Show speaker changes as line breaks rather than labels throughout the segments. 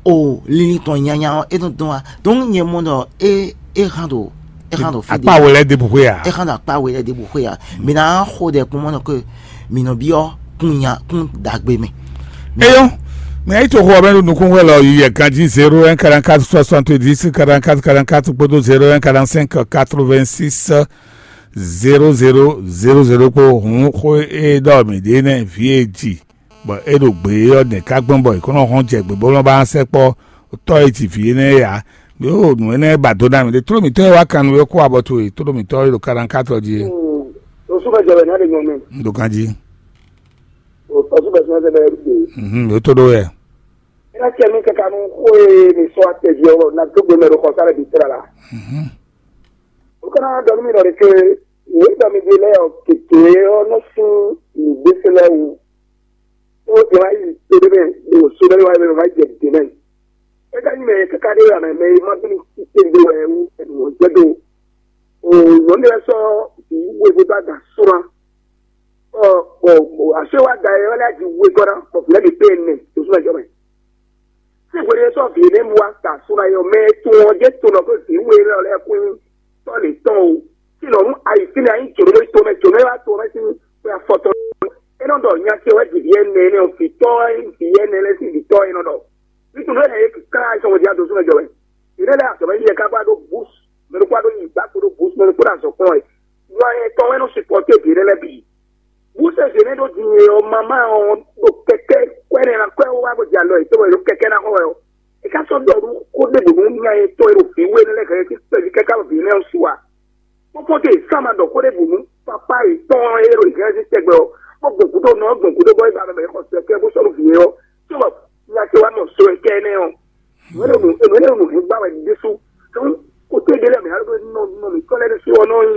o lili ton nyanya e don y mondo e rando
fait pas wele de buya
e rando pa wele de buya mina khode ko mono que mino bio kunya kun dagbe me
eyo mais il te remet nous qu'on là il y a 01 44 70 44 44 podo 01 45 86 0000 ko hun ko e do mi de na vieti bo e do gbe o de ka gbon boy ko no hon je gbe bo lo ba se po to e ti fi ne ya bi o nu ne ba do na mi de tro mi to wa kan we ko aboto e tro mi to lo 44 ji
o su ba je na de ngomen
do kan ji
o su ba je na de
o to do e
ina che mi ka nu ko e mi so ate je o na to gbe me ro ko sare bi tra la o kana do mi ro ke ni da mi de le o ke o no su ni de se le o e vai de be o su de vai de de men e ka ni me ka de ya me ma bi ni se de o je do o no ni so ti we bo da sura o asewa da e wala ji we gora o le bi pe ni to su jo me se we so bi ne mu ata sura yo me tu o je tu no ko ti we le kun to le ton ti lo mu ai ti na yin choro to me wa ti ya foto e non do nya se wa di ne ne o fi to fi ne le si di to e no do ti tu le ka so wo dia do su jo me ire la so me ye ka ba do bus me ro kwa do yi ba do bus me ro kwa so ko e no e to we no support e ire le bi bus e ne do di o mama o do keke kwere na kwa wa go dia lo e to we ro keke na ko e ka so do ko de bu nya e to e ro fi we ne le ka ti pe ke ka bi ne o suwa mo ke sama do ko de bu papa e to e ro ga ti tegbe o mo gbo do no gbo do boy ba me ko se ke bo so ro fi o so ya ke wa no so e ke ne o we no gba wa di su ko te de le me ha no mi ko le si o no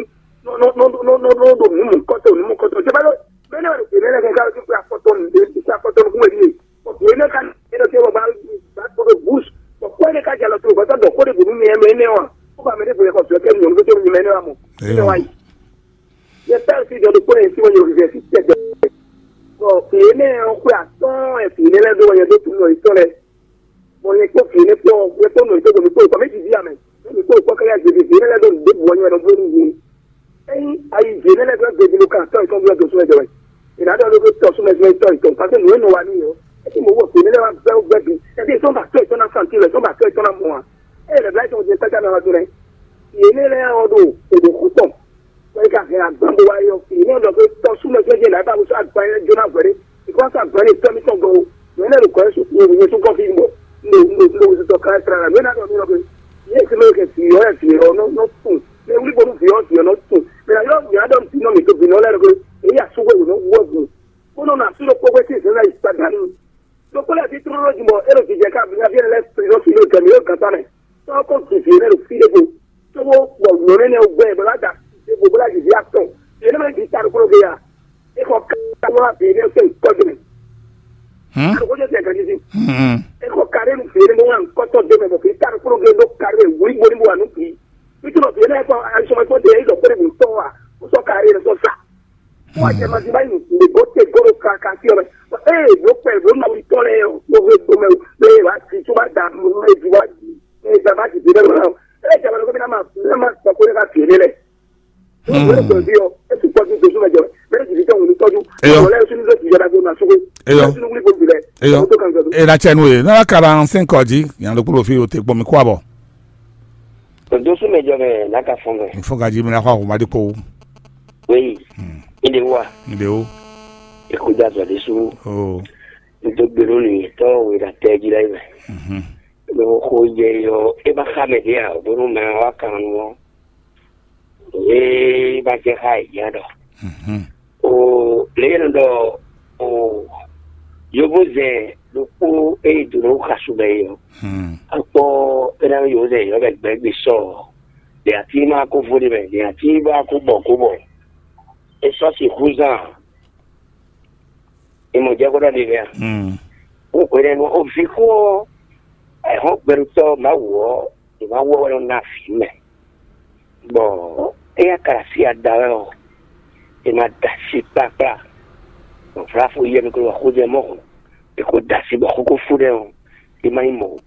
do mu ko to je ba lo be ne le ke ka ti pa foto ni ti pa foto ku we ni o ne kan e do ke ba ko do bus ko ne ka jalo to ba do ko de bu mi e ne o ko ba me de ko so ke mi o to mi me ne amo ne wa ye ta si do ko e si wo yo ke si te ko ne o ku a to e fi ne le do ye do tu no ito le mo ye ko fi ne to ye to no ito ko mi ko me ji ya me mi ko ka ya ji fi ne le do de bo ye no bo ni ai ji ne le do de lu ka to ito do so e do ina do lo ko to so me to ito pa se no wa ni yo e ti mo wo fi ne le wa gbe bi e ti so ba to ito na santi le so ba to ito na mo wa e le bla to je ta na wa do re ye ne le o do e do ku to e ka ga gbambo wa yo fi ne do ko to su me je na ba bu so agba jona gbere because agba ni to mi to go ne le ko so ni so ko fi mo no to ka tra na na do mi no ko ye se me ke fi o no tu ne wi bo fi o no tu me na yo ya do ti no mi to bi no le ko e ya su we no wo go ko no na su lo ko we ti se na ipadani so ko la ti tro ro jimo e ro ti je ka bi na bi le so fi lo ke mi o ka ta ne so ko ti fi ne ro fi le ko so wo no ne o gbe ba da e bo la ji ya to e ne me ti ta ko ge ya e ko ka wa bi ne so ko de ko je se ka ji e ko kare mu fi ne mo an ko to de me mo fi ta ko ge do kare wi bo ni bo anu ki ti no bi ne ko an so mo de do ko de mu to wa so kare ne so sa wa je ma di ba ni bo te go ka ti o bo pe bo na wi to le o bo me le wa ti so ba da mu e di wa e da ba ti de no e ja ba ko bi na ma ko ka fi ne le
e la chenu e na 45 oji yan lo kulo fi o te gbomi kwa bo
do su me joge na ka fonga
fonga ji mi na kwa ko ma de po
we inde wa
o
e ko ja so de su
o
do gbero ni to we da te ji lai me lo ko je yo e ba khame dia bo no ma wa kan wo e ba je hai ya do o le ndo o yo boze lo ko e duro ka su be yo apo era yo de yo be so de ati ma ko fo de be de ati ba ko bo e so si kuza e mo je ko da de ya o ko re no o fi ko e ho beru to ma wo e ma wo na fi me bo e a caracia da o e ma da si pa o frafo ye me ko de mo e ko da si bo ko fu de o e ma imo